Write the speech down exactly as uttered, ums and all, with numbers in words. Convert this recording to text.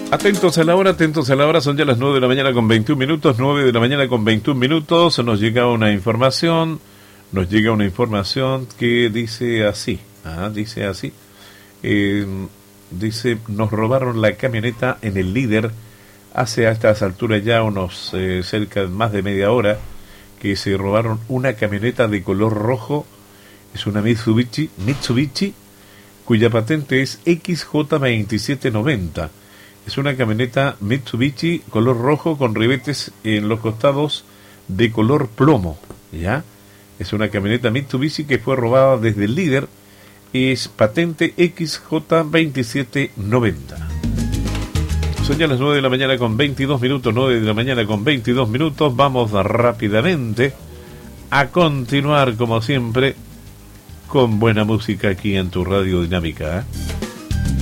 Atentos a la hora, atentos a la hora, son ya las nueve de la mañana con veintiún minutos, nueve de la mañana con veintiún minutos, nos llega una información, nos llega una información que dice así, ah, dice así, eh, dice, nos robaron la camioneta en el Líder hace a estas alturas ya unos eh, cerca de más de media hora, que se robaron una camioneta de color rojo, es una Mitsubishi, Mitsubishi, cuya patente es X J veintisiete noventa. Es una camioneta Mitsubishi color rojo con ribetes en los costados de color plomo, ¿ya? Es una camioneta Mitsubishi que fue robada desde el Líder, es patente X J veintisiete noventa. Son ya las nueve de la mañana con veintidós minutos, nueve de la mañana con veintidós minutos, vamos rápidamente a continuar como siempre con buena música aquí en tu Radio Dinámica, ¿eh?